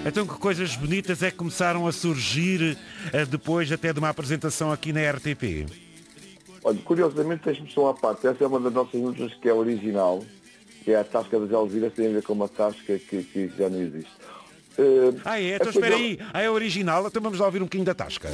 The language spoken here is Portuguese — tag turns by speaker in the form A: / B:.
A: Então que coisas bonitas é que começaram a surgir depois até de uma apresentação aqui na RTP?
B: Olha, curiosamente, deixe-me só à parte. Essa é uma das nossas músicas que é original, que é a Tasca das Elviras, tem a ver com uma tasca que já não existe.
A: Ah é?
B: A
A: Então espera
B: coisa-
A: aí. Ah, é original? Então vamos lá ouvir um bocadinho da tasca.